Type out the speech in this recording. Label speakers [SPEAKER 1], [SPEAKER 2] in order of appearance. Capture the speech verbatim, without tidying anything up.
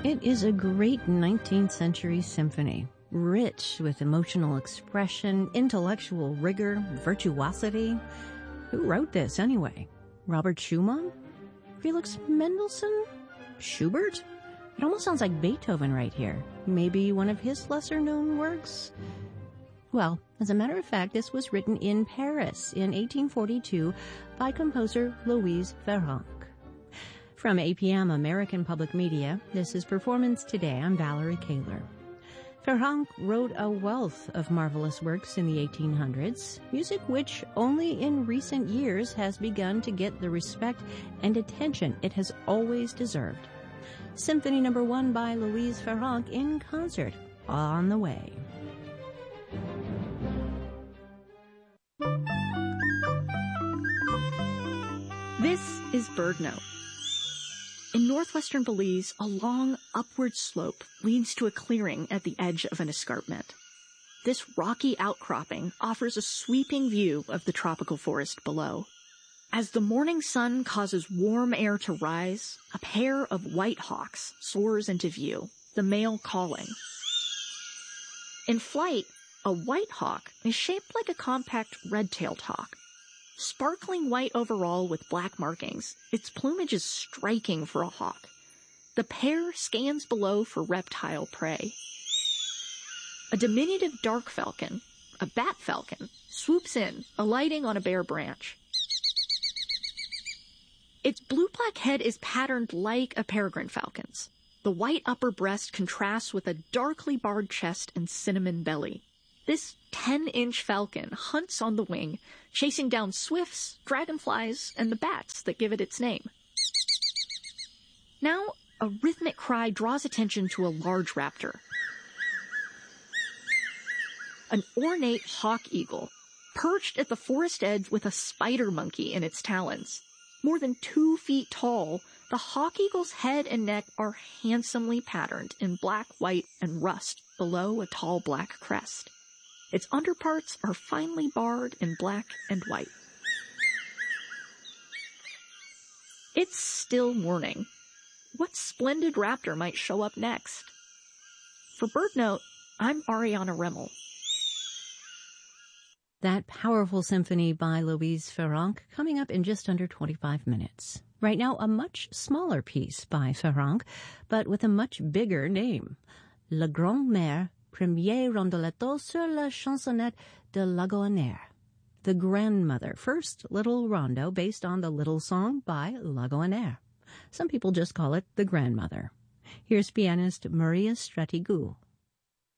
[SPEAKER 1] It is a great nineteenth century symphony, rich with emotional expression, intellectual rigor, virtuosity. Who wrote this anyway? Robert Schumann? Felix Mendelssohn? Schubert? It almost sounds like Beethoven right here. Maybe one of his lesser-known works? Well, as a matter of fact, this was written in Paris in eighteen forty-two by composer Louise Farrenc. From A P M American Public Media, this is Performance Today. I'm Valerie Kaler. Farrenc wrote a wealth of marvelous works in the eighteen hundreds, music which only in recent years has begun to get the respect and attention it has always deserved. Symphony Number One by Louise Farrenc in concert, on the way.
[SPEAKER 2] This is Birdnote. In northwestern Belize, a long upward slope leads to a clearing at the edge of an escarpment. This rocky outcropping offers a sweeping view of the tropical forest below. As the morning sun causes warm air to rise, a pair of white hawks soars into view, the male calling. In flight, a white hawk is shaped like a compact red-tailed hawk. Sparkling white overall with black markings, its plumage is striking for a hawk. The pair scans below for reptile prey. A diminutive dark falcon, a bat falcon, swoops in, alighting on a bare branch. Its blue-black head is patterned like a peregrine falcon's. The white upper breast contrasts with a darkly barred chest and cinnamon belly. This ten-inch falcon hunts on the wing, chasing down swifts, dragonflies, and the bats that give it its name. Now, a rhythmic cry draws attention to a large raptor. An ornate hawk eagle, perched at the forest edge with a spider monkey in its talons. More than two feet tall, the hawk eagle's head and neck are handsomely patterned in black, white, and rust below a tall black crest. Its underparts are finely barred in black and white. It's still morning. What splendid raptor might show up next? For Birdnote, I'm Ariana Remmel.
[SPEAKER 1] That powerful symphony by Louise Farrenc coming up in just under twenty-five minutes. Right now, a much smaller piece by Farrenc, but with a much bigger name. La Grand-Mère, premier rondoletto sur la chansonnette de Lagoanère. The Grandmother, first little rondo based on the little song by Lagoanère. Some people just call it the Grandmother. Here's pianist Maria Stratigou.